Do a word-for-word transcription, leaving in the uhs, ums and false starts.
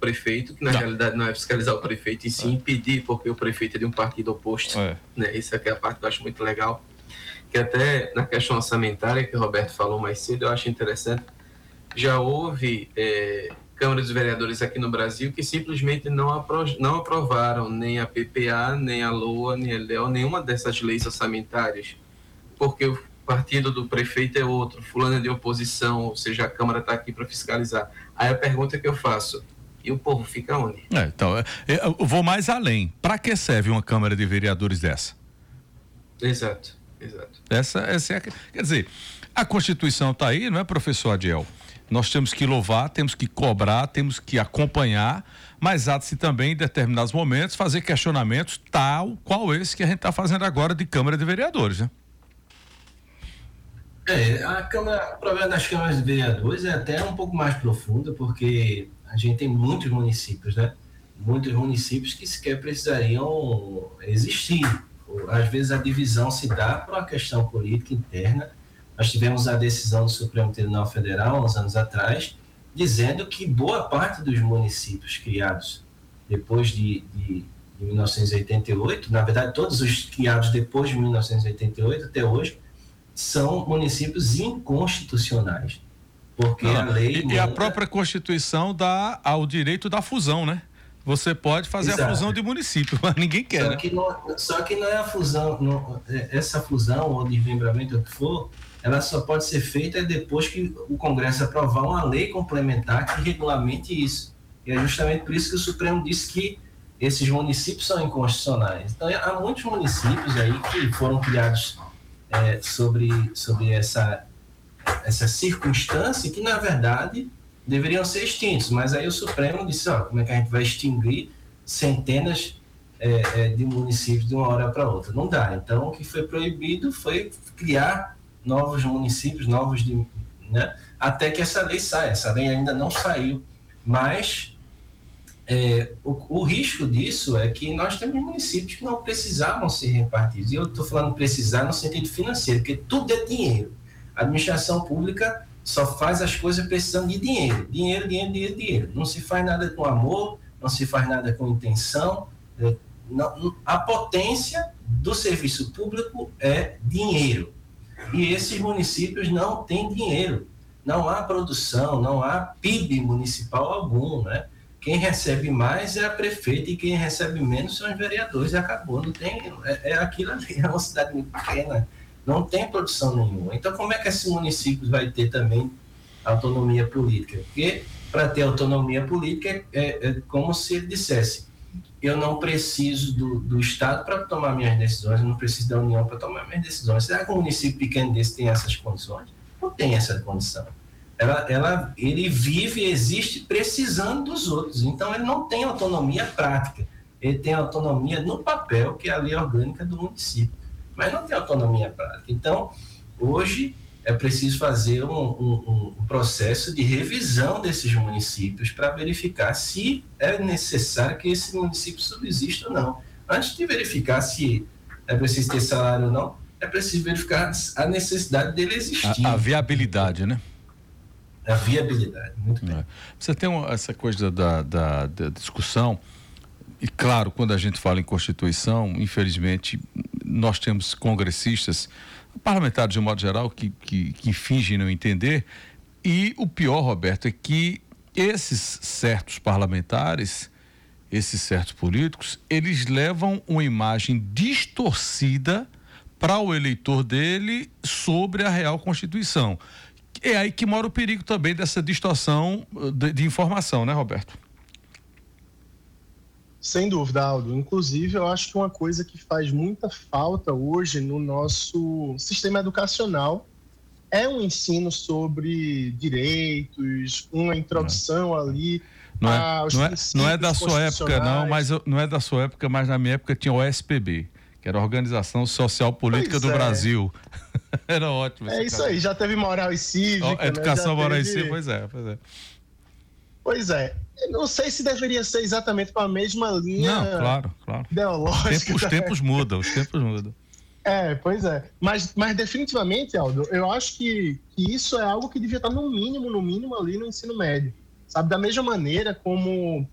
prefeito, que na não. realidade não é fiscalizar o prefeito, e sim é. impedir, porque o prefeito é de um partido oposto. É. Né? Isso aqui é a parte que eu acho muito legal. Que até na questão orçamentária, que o Roberto falou mais cedo, eu acho interessante. Já houve é, câmaras de vereadores aqui no Brasil que simplesmente não, apro- não aprovaram nem a P P A, nem a LOA, nem a L E O, nenhuma dessas leis orçamentárias, porque o partido do prefeito é outro, fulano é de oposição, ou seja, a Câmara está aqui para fiscalizar. Aí a pergunta que eu faço, e o povo fica onde? É, então, eu vou mais além. Para que serve uma Câmara de Vereadores dessa? Exato, exato. Essa, essa é a, quer dizer, a Constituição está aí, não é, professor Adiel? Nós temos que louvar, temos que cobrar, temos que acompanhar, mas há-se também, em determinados momentos, fazer questionamentos tal qual esse que a gente está fazendo agora de Câmara de Vereadores, né? É, a Câmara, o problema das câmaras de vereadores é até um pouco mais profundo, porque a gente tem muitos municípios, né? Muitos municípios que sequer precisariam existir. Às vezes a divisão se dá por uma questão política interna. Nós tivemos a decisão do Supremo Tribunal Federal, uns anos atrás, dizendo que boa parte dos municípios criados depois de, de, de mil novecentos e oitenta e oito, na verdade todos os criados depois de mil novecentos e oitenta e oito até hoje, são municípios inconstitucionais, porque Não, a lei... E, manda... e a própria Constituição dá ao direito da fusão, né? Você pode fazer Exato. a fusão de município, mas ninguém quer, só né? Que não, só que não é a fusão, não, essa fusão ou desmembramento, o que for, ela só pode ser feita depois que o Congresso aprovar uma lei complementar que regulamente isso. E é justamente por isso que o Supremo disse que esses municípios são inconstitucionais. Então, há muitos municípios aí que foram criados É, sobre, sobre essa, essa circunstância que, na verdade, deveriam ser extintos. Mas aí o Supremo disse, ó, como é que a gente vai extinguir centenas é, é, de municípios de uma hora para outra? Não dá. Então, o que foi proibido foi criar novos municípios, novos, de, né, até que essa lei saia. Essa lei ainda não saiu. Mas É, o, o risco disso é que nós temos municípios que não precisavam ser repartidos. E eu estou falando precisar no sentido financeiro, porque tudo é dinheiro. A administração pública só faz as coisas precisando de dinheiro. Dinheiro, dinheiro, dinheiro, dinheiro. Não se faz nada com amor, não se faz nada com intenção. É, não, a potência do serviço público é dinheiro. E esses municípios não têm dinheiro. Não há produção, não há P I B municipal algum, né? Quem recebe mais é a prefeita e quem recebe menos são os vereadores, e acabou, não tem, é, é aquilo ali, é uma cidade muito pequena, não tem produção nenhuma. Então, como é que esse município vai ter também autonomia política? Porque, para ter autonomia política, é, é como se ele dissesse, eu não preciso do, do Estado para tomar minhas decisões, eu não preciso da União para tomar minhas decisões. Será que um município pequeno desse tem essas condições? Não tem essa condição. Ela, ela, ele vive e existe precisando dos outros, então ele não tem autonomia prática, ele tem autonomia no papel, que é a lei orgânica do município, mas não tem autonomia prática. Então, hoje é preciso fazer um, um, um processo de revisão desses municípios para verificar se é necessário que esse município subsista ou não. Antes de verificar se é preciso ter salário ou não, é preciso verificar a necessidade dele existir. A, a viabilidade, né? A viabilidade, muito bem. É. Você tem uma, essa coisa da, da, da discussão, e claro, quando a gente fala em Constituição, infelizmente, nós temos congressistas, parlamentares de um modo geral, que, que, que fingem não entender, e o pior, Roberto, é que esses certos parlamentares, esses certos políticos, eles levam uma imagem distorcida para o eleitor dele sobre a real Constituição. É aí que mora o perigo também dessa distorção de, de informação, né, Roberto? Sem dúvida, Aldo. Inclusive, eu acho que uma coisa que faz muita falta hoje no nosso sistema educacional é um ensino sobre direitos, uma introdução não. ali não é, aos não é, princípios não é da sua época, não, mas não é da sua época, mas na minha época tinha o S P B, que era a Organização Social Política pois do é. Brasil. Era ótimo. É isso cara. aí, já teve moral e cívica. Oh, educação, né? moral teve... e cívica, pois é, pois é. Pois é. Eu não sei se deveria ser exatamente com a mesma linha não, claro, claro. ideológica. Tempo, os tempos mudam, os tempos mudam. É, pois é. Mas, mas definitivamente, Aldo, eu acho que, que isso é algo que devia estar no mínimo, no mínimo ali no ensino médio. Sabe, da mesma maneira como